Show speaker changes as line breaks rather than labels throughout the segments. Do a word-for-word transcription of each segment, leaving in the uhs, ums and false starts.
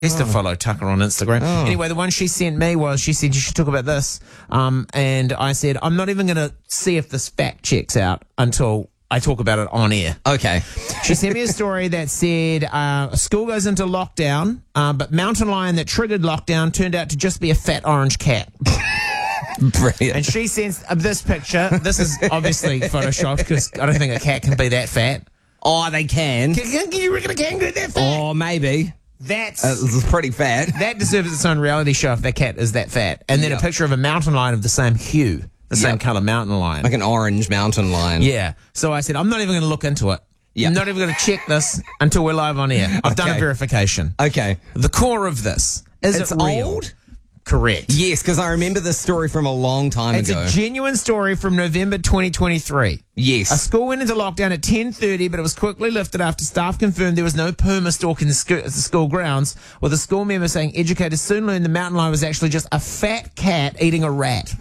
I used to follow Tucker on Instagram.
Oh.
Anyway, the one she sent me was, she said, you should talk about this. Um, and I said, I'm not even going to see if this fact checks out until I talk about it on air.
Okay.
She sent me a story that said uh, school goes into lockdown, uh, but mountain lion that triggered lockdown turned out to just be a fat orange cat.
Brilliant.
And she sends uh, this picture. This is obviously photoshopped because I don't think a cat can be that fat.
Oh, they can.
Can, can you reckon a cat can get that fat?
Oh, maybe.
That's
Uh, It's pretty fat.
that deserves its own reality show if that cat is that fat. And then
Yep.
a picture of a mountain lion of the same hue, the same
Yep.
colour mountain lion.
Like an orange mountain lion.
Yeah. So I said, I'm not even going to look into it.
Yep.
I'm not even going to check this until we're live on air. I've done a
Okay.
verification.
Okay.
The core of this, is
It's
it real?
old?
Correct.
Yes, because I remember this story from a long time
It's
ago.
a genuine story from November twenty twenty-three.
Yes.
A school went into lockdown at ten thirty, but it was quickly lifted after staff confirmed there was no perma stalk in the, sco- the school grounds, with a school member saying educators soon learned the mountain lion was actually just a fat cat eating a rat.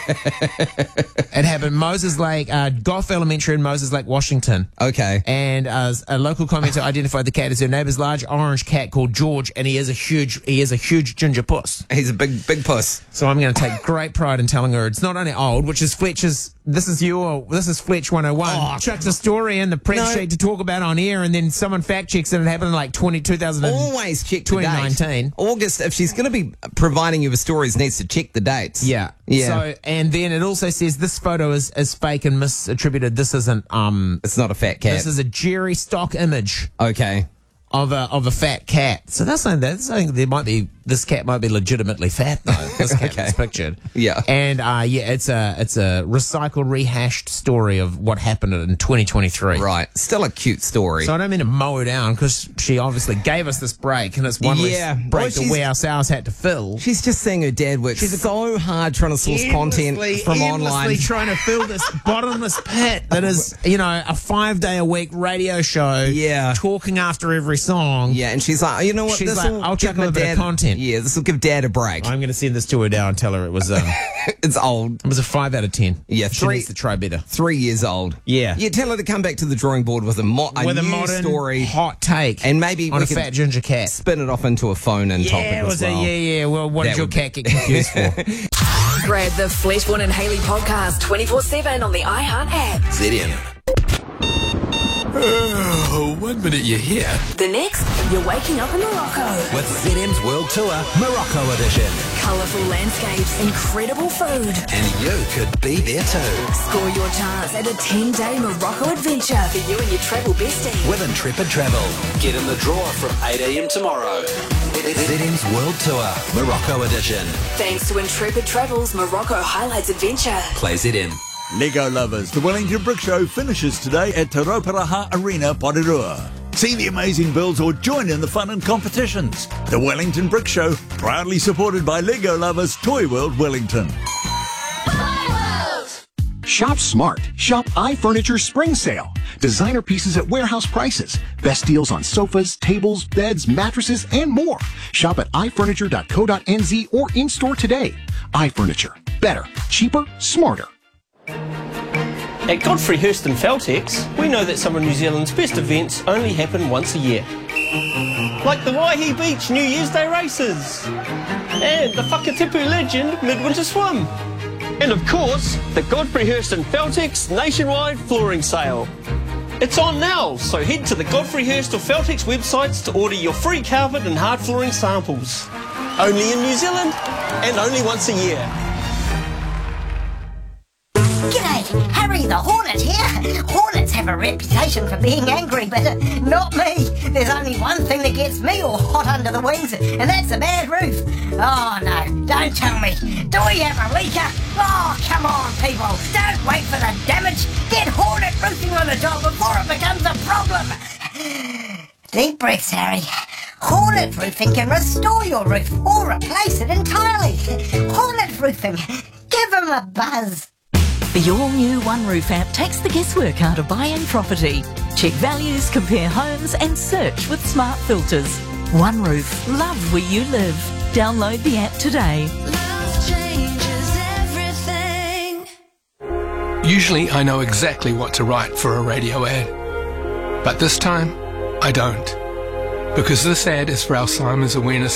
It happened Moses Lake, uh, Goff Elementary in Moses Lake, Washington.
Okay.
And uh, a local commenter identified the cat as her neighbour's large orange cat called George, and he is a huge, he is a huge ginger puss.
He's a big, big puss.
So I'm going to take great pride in telling her it's not only old, which is Fletcher's. This is your. This is Fletch one oh one.
Oh,
Chucks a story in the press
No.
sheet to talk about on air, and then someone fact checks it. It happened in like twenty, two thousand.
Always check the
twenty
date.
nineteen.
August, if she's going to be providing you with stories, needs to check the dates.
Yeah.
Yeah.
So and then it also says this photo is, is fake and misattributed. This isn't. Um.
It's not a fat cat.
This is a Jerry stock image
Okay.
of a of a fat cat. So that's saying that saying there might be this cat might be legitimately fat though. This cat
Okay.
that's pictured.
Yeah.
And uh, yeah, it's a it's a recycled, rehashed story of what happened in twenty twenty-three.
Right. Still a cute story.
So I don't mean to mow her down because she obviously gave us this break, and it's one
Yeah.
less break
Well,
that
she's-
we ourselves had to fill.
She's just seeing her dad work
She's a-
so hard trying to source content
Endlessly-
from
endlessly
online.
trying to fill this bottomless pit that is, you know, a five day a week radio show.
Yeah.
Talking after every song.
Yeah, and she's like, you know what?
She's
this
like,
will
I'll
give
chuck
my
a bit of
dad
content.
Yeah, this will give dad a break.
I'm going to send this to her now and tell her it was um,
It's old.
it was a five out of ten.
Yeah,
she
three-
needs to try better.
Three years old.
Yeah.
Yeah, tell her to come back to the drawing board with a, mo- a
With
new
a modern
story.
hot take,
And maybe
on
we
a
could
fat ginger cat.
spin it off into a phone-in topic
Yeah,
as
was
well.
it? Yeah, yeah. Well, what
That
did your
would
cat get confused for?
Grab the Fleetwood and Haley podcast twenty-four seven on the iHeart app.
Z M. Oh, one minute you're here.
The next, you're waking up in Morocco.
With Z M's World Tour, Morocco edition.
Colourful landscapes, incredible food.
And you could be there too.
Score your chance at a ten-day Morocco adventure for you and your travel bestie.
With Intrepid Travel. Get in the draw from eight a.m. tomorrow. Z M's World Tour, Morocco edition.
Thanks to Intrepid Travel's Morocco Highlights Adventure.
Play Z M.
Lego lovers, the Wellington Brick Show finishes today at Te Rauparaha Arena, Porirua. See the amazing builds or join in the fun and competitions. The Wellington Brick Show, proudly supported by Lego lovers Toy World Wellington.
Shop smart. Shop iFurniture Spring Sale. Designer pieces at warehouse prices. Best deals on sofas, tables, beds, mattresses, and more. Shop at i furniture dot co dot n z or in-store today. iFurniture. Better, cheaper, smarter.
At Godfrey Hirst and Feltex, we know that some of New Zealand's best events only happen once a year. Like the Waihi Beach New Year's Day races, and the Whakatipu Legend Midwinter Swim, and of course, the Godfrey Hirst and Feltex nationwide flooring sale. It's on now, so head to the Godfrey Hirst or Feltex websites to order your free carpet and hard flooring samples. Only in New Zealand, and only once a year.
G'day, Harry the Hornet here. Hornets have a reputation for being angry, but uh, not me. There's only one thing that gets me all hot under the wings, and that's a bad roof. Oh no, don't tell me. Do we have a leaker? Oh, come on people, don't wait for the damage. Get Hornet Roofing on the job before it becomes a problem. Deep breaths, Harry. Hornet Roofing can restore your roof or replace it entirely. Hornet Roofing, give them a buzz.
The all-new One Roof app takes the guesswork out of buying property. Check values, compare homes and search with smart filters. One Roof. Love where you live. Download the app today.
Love changes everything.
Usually I know exactly what to write for a radio ad. But this time, I don't. because this ad is for Alzheimer's Awareness